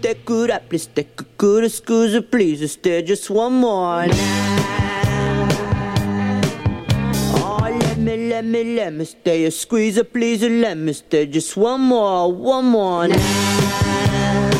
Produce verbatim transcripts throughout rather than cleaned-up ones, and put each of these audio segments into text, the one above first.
Stay good up, please stay good, excuse please, stay just one more night. Oh, let me, let me, let me stay, squeeze it, please, let me stay just one more, one more night.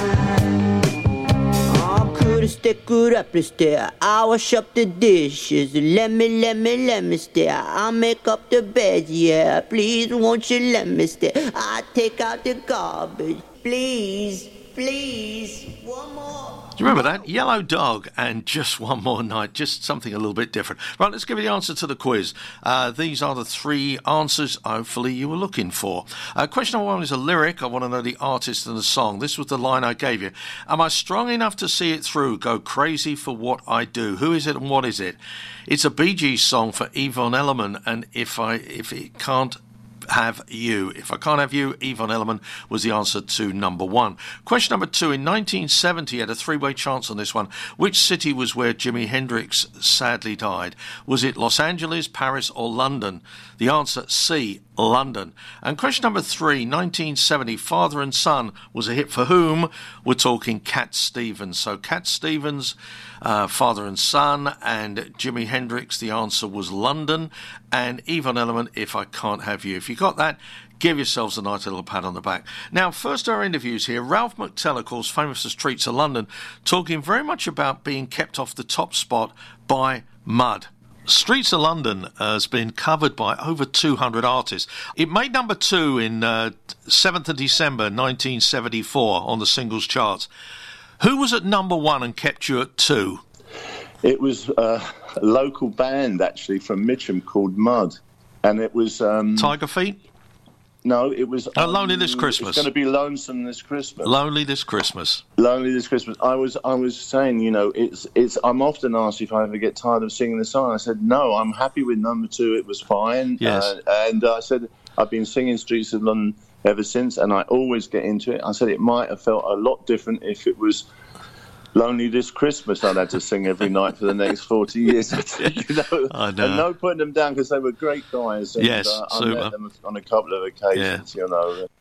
Oh, could stay good up, please stay, I'll wash up the dishes. Let me, let me, let me stay, I'll make up the bed, yeah. Please, won't you let me stay? I'll take out the garbage, please. Please, one more. Do you remember that? Yellow Dog and Just One More Night, just something a little bit different. Right, let's give you the answer to the quiz. Uh, these are the three answers, hopefully, you were looking for. Uh, question number one is a lyric. I want to know the artist and the song. This was the line I gave you. Am I strong enough to see it through? Go crazy for what I do. Who is it and what is it? It's a Bee Gees song for Yvonne Elliman, and if I if it can't have you. If I can't have you, Yvonne Elliman was the answer to number one. Question number two. In nineteen seventy, had a three-way chance on this one. Which city was where Jimi Hendrix sadly died? Was it Los Angeles, Paris, or London? The answer, C, London. And question number three. nineteen seventy, Father and Son was a hit for whom? We're talking Cat Stevens. So Cat Stevens, uh, Father and Son, and Jimi Hendrix, the answer was London. And Yvonne Elliman, If I Can't Have You. If you got that, give yourselves a nice little pat on the back. Now, first our interviews here. Ralph McTell, of course, famous for Streets of London, talking very much about being kept off the top spot by mud. Streets of London has been covered by over two hundred artists. It made number two in uh, seventh of December nineteen seventy-four on the singles charts. Who was at number one and kept you at two? It was uh, a local band, actually, from Mitcham called Mud. And it was... Um, Tiger Feet? No, it was... Oh, um, Lonely This Christmas. It's going to be Lonesome This Christmas. Lonely This Christmas. Lonely This Christmas. I was I was saying, you know, it's it's. I'm often asked if I ever get tired of singing the song. I said, no, I'm happy with number two. It was fine. Yes. Uh, and I said, I've been singing Streets of London ever since, and I always get into it. I said it might have felt a lot different if it was Lonely This Christmas I'd had to sing every night for the next forty years. you know? I know. And no putting them down because they were great guys. And, yes, uh, I super. met them on a couple of occasions, yeah. you know.